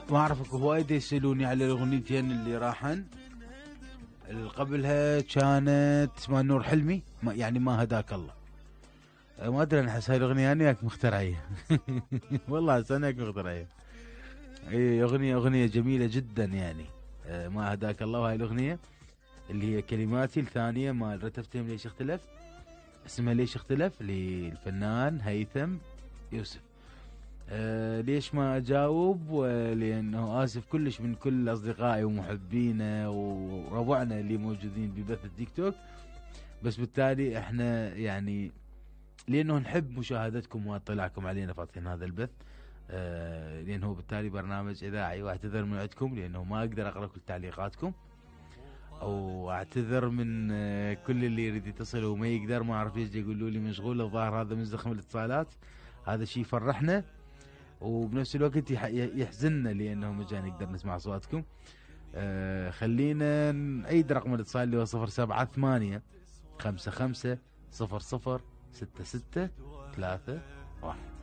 ما اعرف وايد يسالوني على الاغنيتين اللي راحن. اللي قبلها كانت اسمها نور حلمي، ما يعني ما هداك الله. ما ادري، انا احس هاي الاغنيه انا وياك مخترعيه. والله احس انا وياك مخترعيه. اي اغنيه جميله جدا يعني. ما هداك الله. وهاي الاغنيه اللي هي كلماتي الثانيه مال رتفتهم ليش اختلف، اسمها ليش اختلف، للفنان هيثم يوسف. ليش ما اجاوب؟ لانه اسف كلش من كل اصدقائي ومحبينا وربعنا اللي موجودين ببث التيك توك، بس بالتالي احنا يعني لانه نحب مشاهدتكم واطلاعكم علينا فاتحين هذا البث. لانه بالتالي برنامج اذاعي، واعتذر من عندكم لانه ما اقدر اقرا كل تعليقاتكم، او اعتذر من كل اللي يريد يتصل وما يقدر، ما اعرف ليش يقولوا لي مشغول. الظاهر هذا مزدخم الاتصالات، هذا شيء يفرحنا وبنفس الوقت يحزننا لانه مجان نقدر نسمع اصواتكم. خلينا نعيد رقم الاتصال اللي هو 078 55 00 66 31.